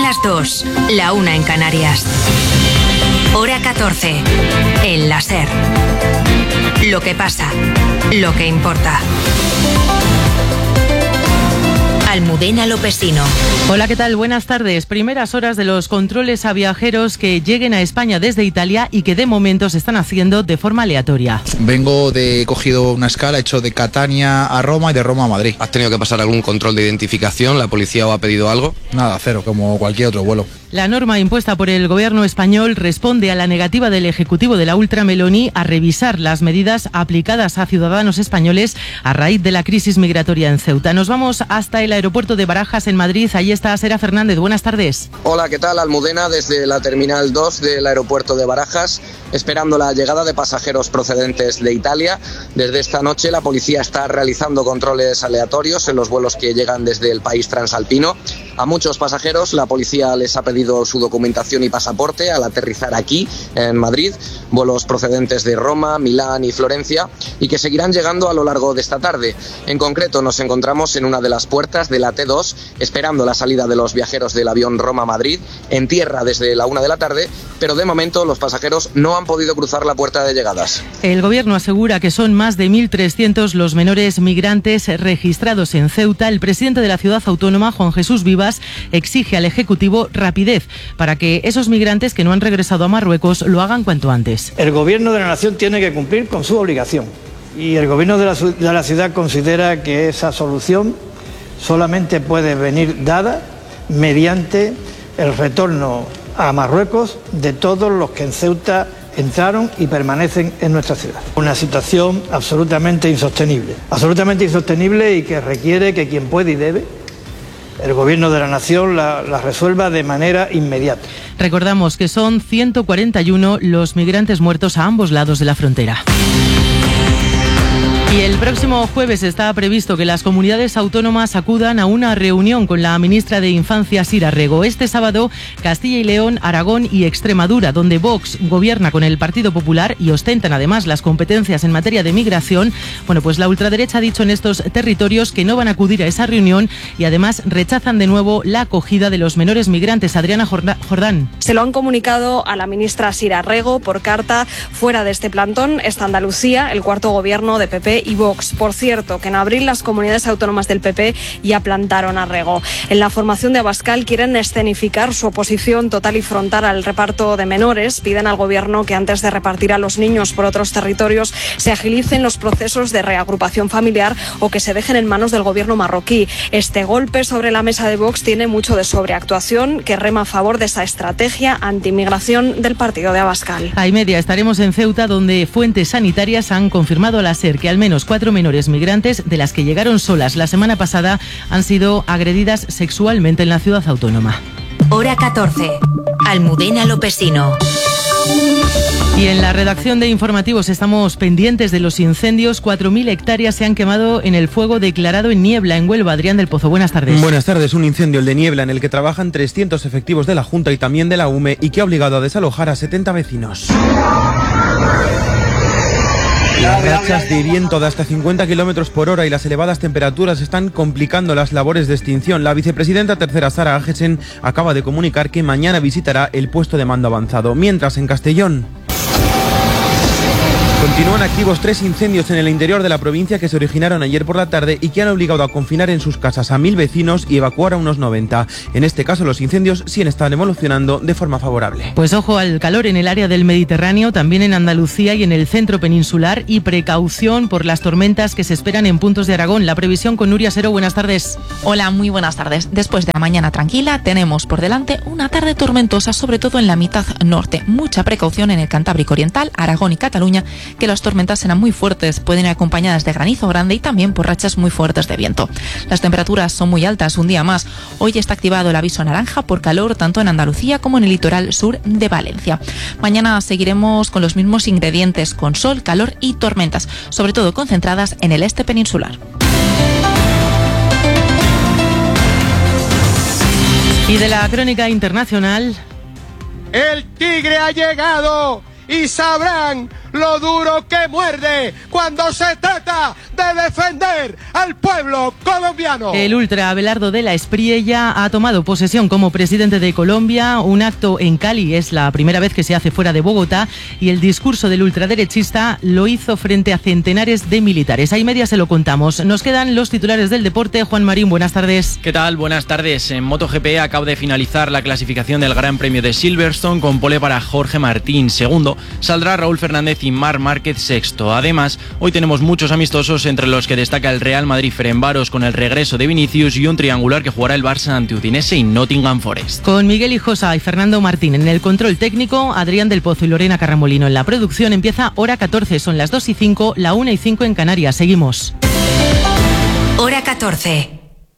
las 2, la 1 en Canarias. Hora 14, en la SER. Lo que pasa, lo que importa. Almudena Lopesino. Hola, ¿qué tal? Buenas tardes. Primeras horas de los controles a viajeros que lleguen a España desde Italia y que de momento se están haciendo de forma aleatoria. He cogido una escala, he hecho de Catania a Roma y de Roma a Madrid. ¿Has tenido que pasar algún control de identificación? ¿La policía os ha pedido algo? Nada, cero, como cualquier otro vuelo. La norma impuesta por el gobierno español responde a la negativa del Ejecutivo de la Ultra Meloni a revisar las medidas aplicadas a ciudadanos españoles a raíz de la crisis migratoria en Ceuta. Nos vamos hasta el aeropuerto de Barajas, en Madrid. Allí está Sera Fernández. Buenas tardes. Hola, ¿qué tal? Almudena, desde la Terminal 2 del aeropuerto de Barajas, esperando la llegada de pasajeros procedentes de Italia. Desde esta noche la policía está realizando controles aleatorios en los vuelos que llegan desde el país transalpino. A muchos pasajeros la policía les ha pedido su documentación y pasaporte al aterrizar aquí, en Madrid, vuelos procedentes de Roma, Milán y Florencia, y que seguirán llegando a lo largo de esta tarde. En concreto, nos encontramos en una de las puertas de la T2, esperando la salida de los viajeros del avión Roma-Madrid, en tierra desde la 1 de la tarde, pero de momento los pasajeros no han podido cruzar la puerta de llegadas. El gobierno asegura que son más de 1.300 los menores migrantes registrados en Ceuta. El presidente de la ciudad autónoma, Juan Jesús Vivas, exige al Ejecutivo rapidez para que esos migrantes que no han regresado a Marruecos lo hagan cuanto antes. El gobierno de la nación tiene que cumplir con su obligación y el gobierno de la ciudad considera que esa solución solamente puede venir dada mediante el retorno a Marruecos de todos los que en Ceuta entraron y permanecen en nuestra ciudad. Una situación absolutamente insostenible y que requiere que quien puede y debe, el gobierno de la nación la resuelva de manera inmediata. Recordamos que son 141 los migrantes muertos a ambos lados de la frontera. Y el próximo jueves está previsto que las comunidades autónomas acudan a una reunión con la ministra de Infancia, Sira Rego. Este sábado, Castilla y León, Aragón y Extremadura, donde Vox gobierna con el Partido Popular y ostentan además las competencias en materia de migración. Bueno, pues la ultraderecha ha dicho en estos territorios que no van a acudir a esa reunión y además rechazan de nuevo la acogida de los menores migrantes. Adriana Jordán. Se lo han comunicado a la ministra Sira Rego por carta. Fuera de este plantón está Andalucía, el cuarto gobierno de PP y Vox. Por cierto, que en abril las comunidades autónomas del PP ya plantaron a Rego. En la formación de Abascal quieren escenificar su oposición total y frontal al reparto de menores. Piden al gobierno que antes de repartir a los niños por otros territorios se agilicen los procesos de reagrupación familiar o que se dejen en manos del gobierno marroquí. Este golpe sobre la mesa de Vox tiene mucho de sobreactuación, que rema a favor de esa estrategia antimigración del partido de Abascal. A y media estaremos en Ceuta, donde fuentes sanitarias han confirmado a la SER que al menos 4 menores migrantes, de las que llegaron solas la semana pasada, han sido agredidas sexualmente en la ciudad autónoma. Hora 14, Almudena Lopesino. Y en la redacción de informativos estamos pendientes de los incendios. 4.000 hectáreas se han quemado en el fuego declarado en Niebla, en Huelva. Adrián del Pozo, buenas tardes. Buenas tardes. Un incendio, el de Niebla, en el que trabajan 300 efectivos de la Junta y también de la UME y que ha obligado a desalojar a 70 vecinos. Las rachas de viento de hasta 50 km por hora y las elevadas temperaturas están complicando las labores de extinción. La vicepresidenta tercera, Sara Agesen, acaba de comunicar que mañana visitará el puesto de mando avanzado. Mientras, en Castellón continúan activos 3 incendios en el interior de la provincia que se originaron ayer por la tarde y que han obligado a confinar en sus casas a 1.000 vecinos y evacuar a unos 90. En este caso, los incendios sí están evolucionando de forma favorable. Pues ojo al calor en el área del Mediterráneo, también en Andalucía y en el centro peninsular, y precaución por las tormentas que se esperan en puntos de Aragón. La previsión con Nuria Sero. Buenas tardes. Hola, muy buenas tardes. Después de la mañana tranquila, tenemos por delante una tarde tormentosa, sobre todo en la mitad norte. Mucha precaución en el Cantábrico Oriental, Aragón y Cataluña, que las tormentas serán muy fuertes, pueden ir acompañadas de granizo grande y también por rachas muy fuertes de viento. Las temperaturas son muy altas un día más. Hoy está activado el aviso naranja por calor tanto en Andalucía como en el litoral sur de Valencia. Mañana seguiremos con los mismos ingredientes, con sol, calor y tormentas, sobre todo concentradas en el este peninsular. Y de la crónica internacional. El tigre ha llegado y sabrán lo duro que muerde cuando se trata de defender al pueblo colombiano. El ultra Abelardo de la Espriella ha tomado posesión como presidente de Colombia. Un acto en Cali es la primera vez que se hace fuera de Bogotá y el discurso del ultraderechista lo hizo frente a centenares de militares. A y media se lo contamos. Nos quedan los titulares del deporte. Juan Marín, buenas tardes. ¿Qué tal? Buenas tardes. En MotoGP acaba de finalizar la clasificación del Gran Premio de Silverstone con pole para Jorge Martín. Segundo, saldrá Raúl Fernández y Marc Márquez sexto. Además, hoy tenemos muchos amistosos, entre los que destaca el Real Madrid-Ferencváros con el regreso de Vinicius y un triangular que jugará el Barça ante Udinese y Nottingham Forest. Con Miguel Hijosa y Fernando Martín en el control técnico, Adrián del Pozo y Lorena Carramolino en la producción. Empieza hora 14, son las 2:05, la 1:05 en Canarias. Seguimos. Hora 14.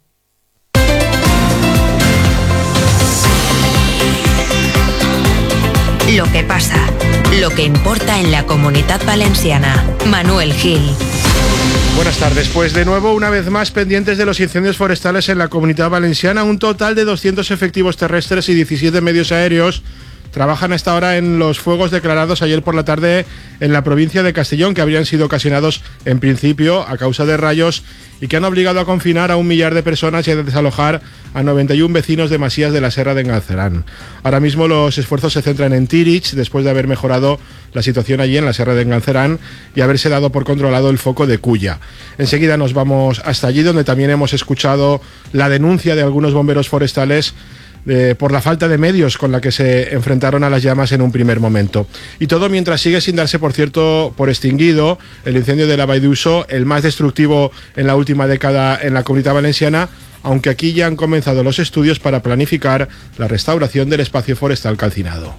Lo que pasa, lo que importa en la Comunitat Valenciana. Manuel Gil. Buenas tardes. Pues de nuevo, una vez más, pendientes de los incendios forestales en la Comunidad Valenciana. Un total de 200 efectivos terrestres y 17 medios aéreos trabajan hasta ahora en los fuegos declarados ayer por la tarde en la provincia de Castellón, que habrían sido ocasionados en principio a causa de rayos y que han obligado a confinar a 1 millar de personas y a desalojar a 91 vecinos de Masías de la Serra de Engalcerán. Ahora mismo los esfuerzos se centran en Tirich, después de haber mejorado la situación allí en la Serra de Engalcerán y haberse dado por controlado el foco de Culla. Enseguida nos vamos hasta allí, donde también hemos escuchado la denuncia de algunos bomberos forestales por la falta de medios con la que se enfrentaron a las llamas en un primer momento. Y todo mientras sigue sin darse, por cierto, por extinguido el incendio de la Vall d'Uso, el más destructivo en la última década en la Comunidad Valenciana, aunque aquí ya han comenzado los estudios para planificar la restauración del espacio forestal calcinado.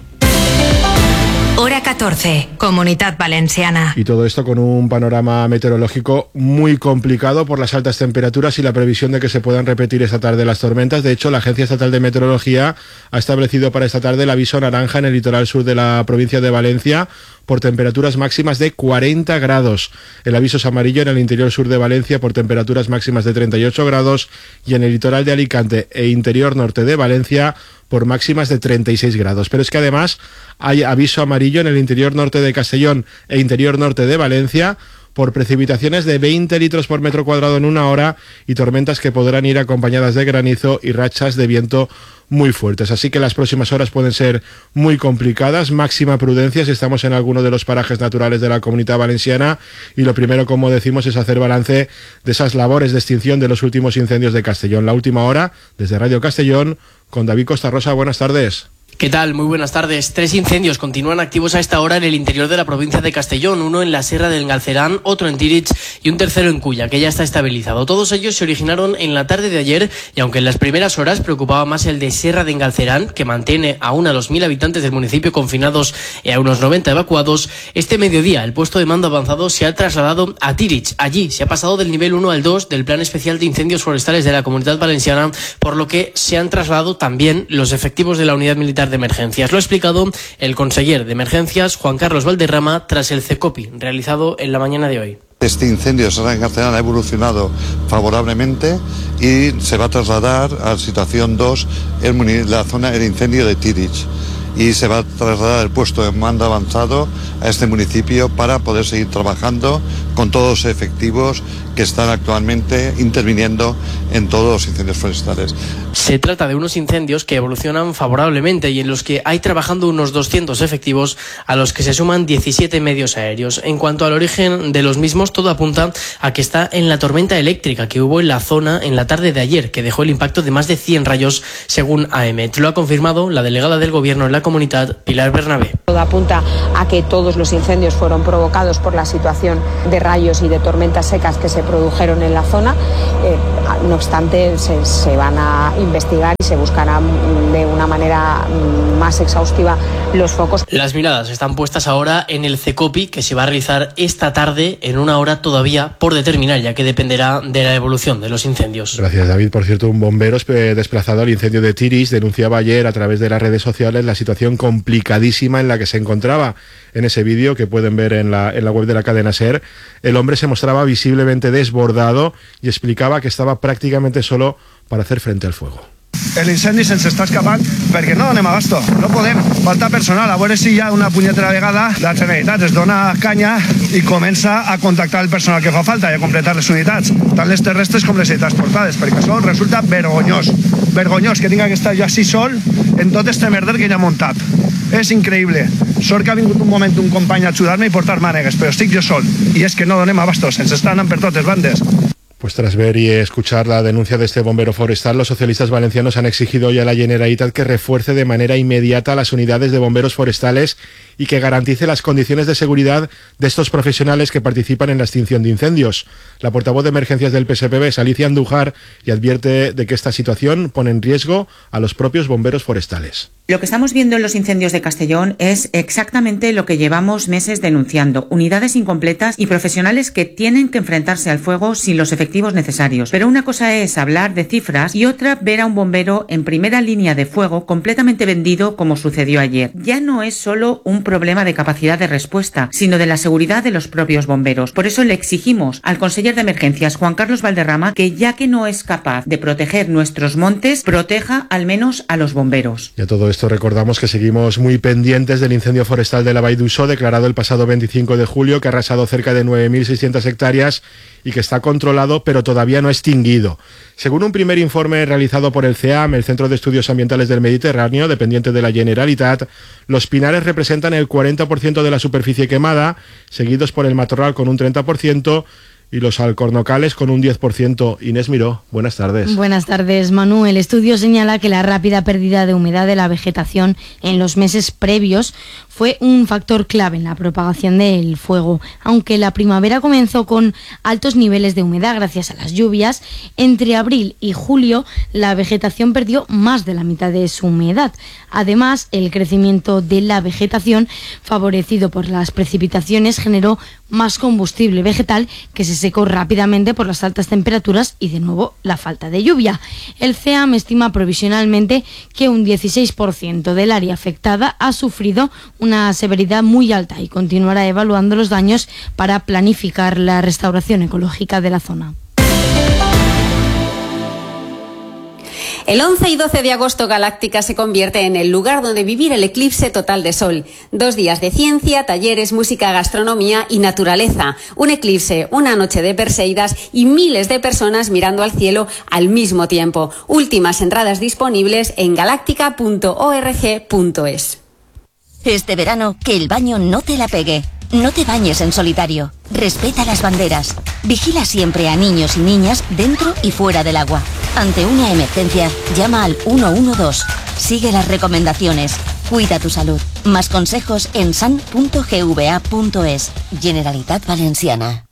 Hora 14, Comunitat Valenciana. Y todo esto con un panorama meteorológico muy complicado por las altas temperaturas y la previsión de que se puedan repetir esta tarde las tormentas. De hecho, la Agencia Estatal de Meteorología ha establecido para esta tarde el aviso naranja en el litoral sur de la provincia de Valencia por temperaturas máximas de 40 grados. El aviso es amarillo en el interior sur de Valencia por temperaturas máximas de 38 grados y en el litoral de Alicante e interior norte de Valencia por máximas de 36 grados. Pero es que además hay aviso amarillo en el interior norte de Castellón e interior norte de Valencia por precipitaciones de 20 litros por metro cuadrado en una hora y tormentas que podrán ir acompañadas de granizo y rachas de viento muy fuertes. Así que las próximas horas pueden ser muy complicadas. Máxima prudencia si estamos en alguno de los parajes naturales de la Comunidad Valenciana. Y lo primero, como decimos, es hacer balance de esas labores de extinción de los últimos incendios de Castellón. La última hora, desde Radio Castellón, con David Costa Rosa. Buenas tardes. ¿Qué tal? Muy buenas tardes. 3 incendios continúan activos a esta hora en el interior de la provincia de Castellón, uno en la Serra del Engalcerán, otro en Tirich y un tercero en Culla, que ya está estabilizado. Todos ellos se originaron en la tarde de ayer y aunque en las primeras horas preocupaba más el de Serra de Engalcerán, que mantiene aún a los 1.000 habitantes del municipio confinados y a unos 90 evacuados, este mediodía el puesto de mando avanzado se ha trasladado a Tirich. Allí se ha pasado del nivel 1 al 2 del Plan Especial de Incendios Forestales de la Comunidad Valenciana, por lo que se han trasladado también los efectivos de la Unidad Militar de Emergencias. Lo ha explicado el conseller de Emergencias, Juan Carlos Valderrama, tras el CECOPI realizado en la mañana de hoy. Este incendio de Serra de Engalcerán ha evolucionado favorablemente y se va a trasladar a situación 2 en la zona del incendio de Tirich. Y se va a trasladar el puesto de mando avanzado a este municipio para poder seguir trabajando con todos los efectivos que están actualmente interviniendo en todos los incendios forestales. Se trata de unos incendios que evolucionan favorablemente y en los que hay trabajando unos 200 efectivos, a los que se suman 17 medios aéreos. En cuanto al origen de los mismos, todo apunta a que está en la tormenta eléctrica que hubo en la zona en la tarde de ayer, que dejó el impacto de más de 100 rayos, según AEMET. Lo ha confirmado la delegada del Gobierno en la comunidad, Pilar Bernabé. Todo apunta a que todos los incendios fueron provocados por la situación de rayos y de tormentas secas que se produjeron en la zona. No obstante, se van a investigar y se buscarán de una manera más exhaustiva los focos. Las miradas están puestas ahora en el CECOPI, que se va a realizar esta tarde en una hora todavía por determinar, ya que dependerá de la evolución de los incendios. Gracias, David. Por cierto, un bombero desplazado al incendio de Tirich denunciaba ayer a través de las redes sociales la situación complicadísima en la que se encontraba. En ese vídeo que pueden ver en la web de la cadena SER, el hombre se mostraba visiblemente desbordado y explicaba que estaba prácticamente solo para hacer frente al fuego. l'incendi sense estar escapant, perquè no donem abasto, no podem. Falta personal, a veure si hi ha una punyetera vegada la Generalitat es dona canya i comença a contactar el personal que fa falta i a completar les unitats, tant les terrestres com les transportades, perquè això resulta vergonyós que tinga que estar jo així sol en tot este merder que ja ha muntat. És increïble. Sort que ha vingut un moment un company a ajudar-me i portar mànegues, però estic jo sol. I és que no donem abasto, sense estar anant per totes bandes. Pues tras ver y escuchar la denuncia de este bombero forestal, los socialistas valencianos han exigido hoy a la Generalitat que refuerce de manera inmediata las unidades de bomberos forestales y que garantice las condiciones de seguridad de estos profesionales que participan en la extinción de incendios. La portavoz de emergencias del PSPB es Alicia Andújar y advierte de que esta situación pone en riesgo a los propios bomberos forestales. Lo que estamos viendo en los incendios de Castellón es exactamente lo que llevamos meses denunciando. Unidades incompletas y profesionales que tienen que enfrentarse al fuego sin los efectivos necesarios. Pero una cosa es hablar de cifras y otra ver a un bombero en primera línea de fuego completamente vendido como sucedió ayer. Ya no es solo un problema de capacidad de respuesta, sino de la seguridad de los propios bomberos. Por eso le exigimos al conseller de Emergencias, Juan Carlos Valderrama, que ya que no es capaz de proteger nuestros montes, proteja al menos a los bomberos. Y a todo esto recordamos que seguimos muy pendientes del incendio forestal de la Vall d'Uixó, declarado el pasado 25 de julio, que ha arrasado cerca de 9.600 hectáreas y que está controlado pero todavía no extinguido. Según un primer informe realizado por el CEAM, el Centro de Estudios Ambientales del Mediterráneo, dependiente de la Generalitat, los pinares representan el 40% de la superficie quemada, seguidos por el matorral con un 30%, y los alcornocales con un 10%. Inés Miró, buenas tardes. Buenas tardes, Manu. El estudio señala que la rápida pérdida de humedad de la vegetación en los meses previos fue un factor clave en la propagación del fuego. Aunque la primavera comenzó con altos niveles de humedad gracias a las lluvias, entre abril y julio la vegetación perdió más de la mitad de su humedad. Además, el crecimiento de la vegetación, favorecido por las precipitaciones, generó más combustible vegetal que se secó rápidamente por las altas temperaturas y de nuevo la falta de lluvia. El CEAM estima provisionalmente que un 16% del área afectada ha sufrido una severidad muy alta y continuará evaluando los daños para planificar la restauración ecológica de la zona. El 11 y 12 de agosto Galáctica se convierte en el lugar donde vivir el eclipse total de sol. 2 días de ciencia, talleres, música, gastronomía y naturaleza. Un eclipse, una noche de Perseidas y miles de personas mirando al cielo al mismo tiempo. Últimas entradas disponibles en galáctica.org.es. Este verano, que el baño no te la pegue. No te bañes en solitario. Respeta las banderas. Vigila siempre a niños y niñas dentro y fuera del agua. Ante una emergencia, llama al 112. Sigue las recomendaciones. Cuida tu salud. Más consejos en san.gva.es. Generalitat Valenciana.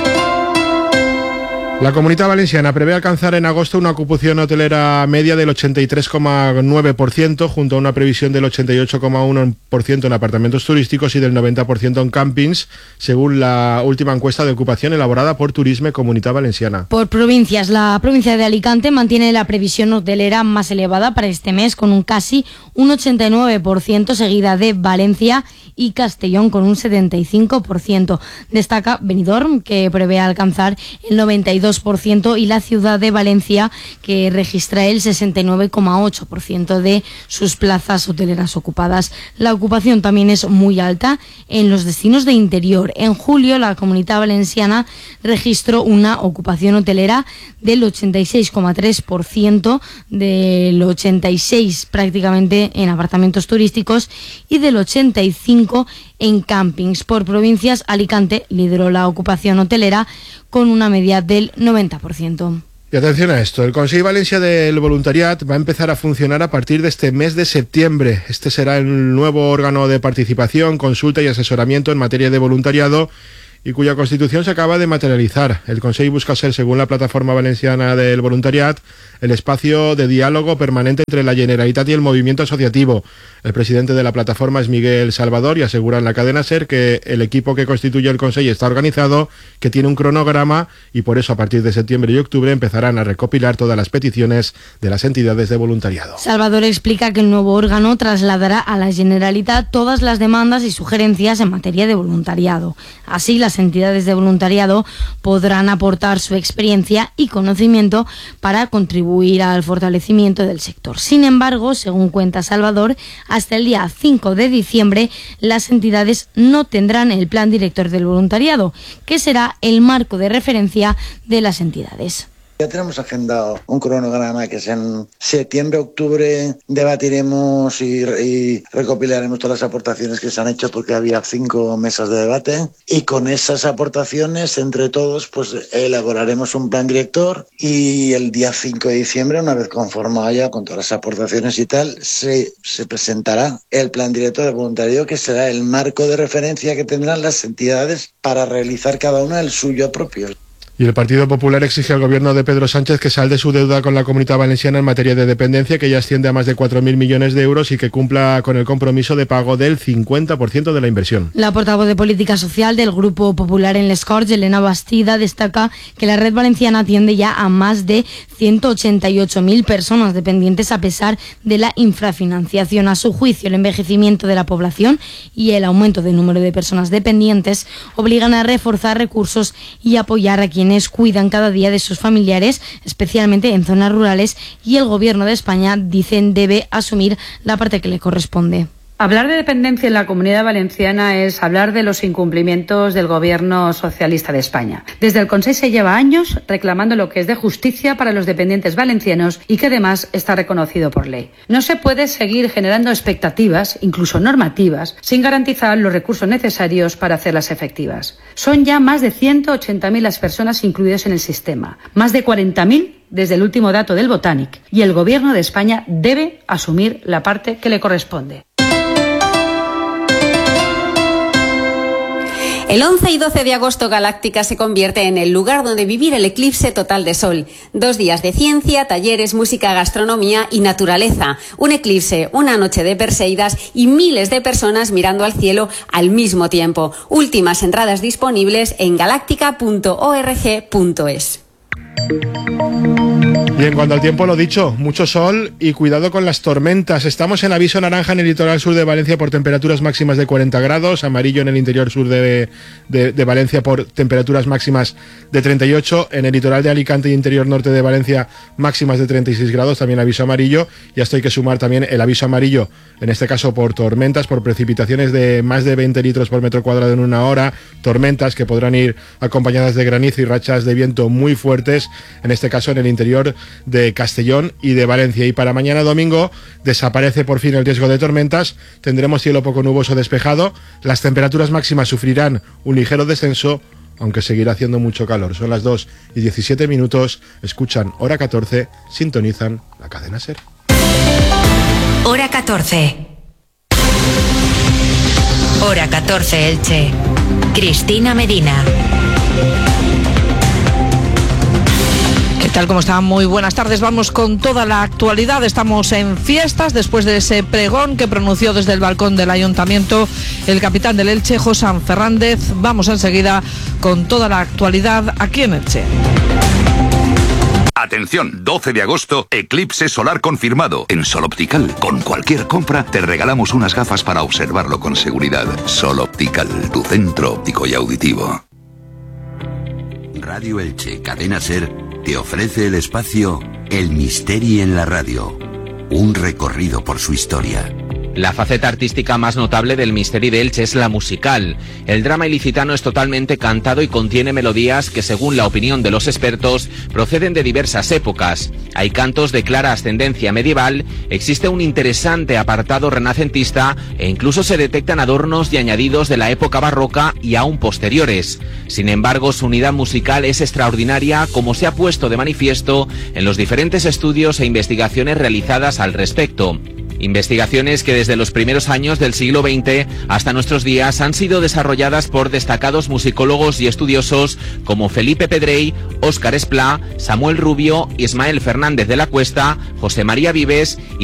La Comunitat Valenciana prevé alcanzar en agosto una ocupación hotelera media del 83,9%, junto a una previsión del 88,1% en apartamentos turísticos y del 90% en campings, según la última encuesta de ocupación elaborada por Turisme Comunitat Valenciana. Por provincias, la provincia de Alicante mantiene la previsión hotelera más elevada para este mes, con un casi un 89%, seguida de Valencia y Castellón con un 75%. Destaca Benidorm, que prevé alcanzar el 92%, y la ciudad de Valencia, que registra el 69,8% de sus plazas hoteleras ocupadas. La ocupación también es muy alta en los destinos de interior. En julio, la Comunitat Valenciana registró una ocupación hotelera del 86,3%, del 86% prácticamente en apartamentos turísticos y del 85% en campings. Por provincias, Alicante lideró la ocupación hotelera con una media del 90%. Y atención a esto, el Consell Valencià del Voluntariat va a empezar a funcionar a partir de este mes de septiembre. Este será el nuevo órgano de participación, consulta y asesoramiento en materia de voluntariado, y cuya constitución se acaba de materializar. El Consell busca ser, según la Plataforma Valenciana del Voluntariat, el espacio de diálogo permanente entre la Generalitat y el movimiento asociativo. El presidente de la plataforma es Miguel Salvador y asegura en la cadena SER que el equipo que constituye el Consell está organizado, que tiene un cronograma y por eso a partir de septiembre y octubre empezarán a recopilar todas las peticiones de las entidades de voluntariado. Salvador explica que el nuevo órgano trasladará a la Generalitat todas las demandas y sugerencias en materia de voluntariado. Así, las las entidades de voluntariado podrán aportar su experiencia y conocimiento para contribuir al fortalecimiento del sector. Sin embargo, según cuenta Salvador, hasta el día 5 de diciembre las entidades no tendrán el plan director del voluntariado, que será el marco de referencia de las entidades. Ya tenemos agendado un cronograma que es en septiembre, octubre, debatiremos y recopilaremos todas las aportaciones que se han hecho porque había 5 mesas de debate y con esas aportaciones entre todos pues elaboraremos un plan director y el día 5 de diciembre, una vez conformado ya con todas las aportaciones y tal, se presentará el plan director de voluntariado que será el marco de referencia que tendrán las entidades para realizar cada una el suyo propio. Y el Partido Popular exige al gobierno de Pedro Sánchez que salde su deuda con la Comunitat Valenciana en materia de dependencia, que ya asciende a más de 4.000 millones de euros y que cumpla con el compromiso de pago del 50% de la inversión. La portavoz de Política Social del Grupo Popular en Les Corts, Elena Bastida, destaca que la red valenciana atiende ya a más de 188.000 personas dependientes a pesar de la infrafinanciación. A su juicio, el envejecimiento de la población y el aumento del número de personas dependientes obligan a reforzar recursos y apoyar a quienes cuidan cada día de sus familiares, especialmente en zonas rurales, y el Gobierno de España, dicen, debe asumir la parte que le corresponde. Hablar de dependencia en la Comunidad Valenciana es hablar de los incumplimientos del Gobierno socialista de España. Desde el Consell se lleva años reclamando lo que es de justicia para los dependientes valencianos y que además está reconocido por ley. No se puede seguir generando expectativas, incluso normativas, sin garantizar los recursos necesarios para hacerlas efectivas. Son ya más de 180.000 las personas incluidas en el sistema, más de 40.000 desde el último dato del Botanic, y el Gobierno de España debe asumir la parte que le corresponde. El 11 y 12 de agosto Galáctica se convierte en el lugar donde vivir el eclipse total de sol. 2 días de ciencia, talleres, música, gastronomía y naturaleza. Un eclipse, una noche de Perseidas y miles de personas mirando al cielo al mismo tiempo. Últimas entradas disponibles en galáctica.org.es. Y en cuanto al tiempo, lo dicho, mucho sol y cuidado con las tormentas. Estamos en aviso naranja en el litoral sur de Valencia por temperaturas máximas de 40 grados, amarillo en el interior sur de Valencia por temperaturas máximas de 38, en el litoral de Alicante y interior norte de Valencia máximas de 36 grados, también aviso amarillo. Y a esto hay que sumar también el aviso amarillo, en este caso por tormentas, por precipitaciones de más de 20 litros por metro cuadrado en una hora, tormentas que podrán ir acompañadas de granizo y rachas de viento muy fuertes, en este caso en el interior de Castellón y de Valencia. Y para mañana domingo desaparece por fin el riesgo de tormentas, tendremos cielo poco nuboso despejado, las temperaturas máximas sufrirán un ligero descenso, aunque seguirá haciendo mucho calor. Son las 2:17, escuchan Hora 14, sintonizan la cadena SER. Hora 14. Hora 14 Elche. Cristina Medina. ¿Qué tal? ¿Cómo están? Muy buenas tardes. Vamos con toda la actualidad. Estamos en fiestas después de ese pregón que pronunció desde el balcón del Ayuntamiento el capitán del Elche, Josán Fernández. Vamos enseguida con toda la actualidad aquí en Elche. Atención, 12 de agosto, eclipse solar confirmado. En Sol Optical, con cualquier compra, te regalamos unas gafas para observarlo con seguridad. Sol Optical, tu centro óptico y auditivo. Radio Elche, Cadena SER, te ofrece el espacio El Misteri en la Radio. Un recorrido por su historia. La faceta artística más notable del Misteri de Elche es la musical. El drama ilicitano es totalmente cantado y contiene melodías que, según la opinión de los expertos, proceden de diversas épocas. Hay cantos de clara ascendencia medieval, existe un interesante apartado renacentista e incluso se detectan adornos y añadidos de la época barroca y aún posteriores. Sin embargo, su unidad musical es extraordinaria, como se ha puesto de manifiesto en los diferentes estudios e investigaciones realizadas al respecto. Investigaciones que desde los primeros años del siglo XX hasta nuestros días han sido desarrolladas por destacados musicólogos y estudiosos como Felipe Pedrey, Óscar Esplá, Samuel Rubio, Ismael Fernández de la Cuesta, José María Vives y